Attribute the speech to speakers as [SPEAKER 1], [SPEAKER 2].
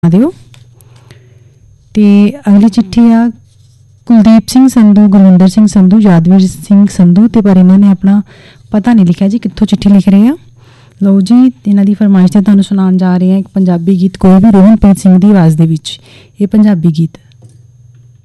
[SPEAKER 1] ਦਿਓ। ਤੇ ਅਗਲੀ ਚਿੱਠੀ ਆ ਕੁਲਦੀਪ ਸਿੰਘ ਸੰਧੂ, ਗੁਰਵਿੰਦਰ ਸਿੰਘ ਸੰਧੂ, ਯਾਦਵੀਰ ਸਿੰਘ ਸੰਧੂ ਤੇ ਪਰ ਇਹਨਾਂ ਨੇ ਆਪਣਾ ਪਤਾ ਨਹੀਂ ਲਿਖਿਆ ਜੀ ਕਿੱਥੋਂ ਚਿੱਠੀ ਲਿਖ ਰਹੇ ਆ। ਲਓ ਜੀ, ਇਹਨਾਂ ਦੀ ਫਰਮਾਇਸ਼ ਤੇ ਤੁਹਾਨੂੰ ਸੁਣਾਉਣ ਜਾ ਰਹੇ ਹਾਂ ਇੱਕ ਪੰਜਾਬੀ ਗੀਤ, ਕੋਈ ਵੀ ਰੋਹਨਪ੍ਰੀਤ ਸਿੰਘ ਦੀ ਆਵਾਜ਼ ਦੇ ਵਿੱਚ। ਇਹ ਪੰਜਾਬੀ ਗੀਤ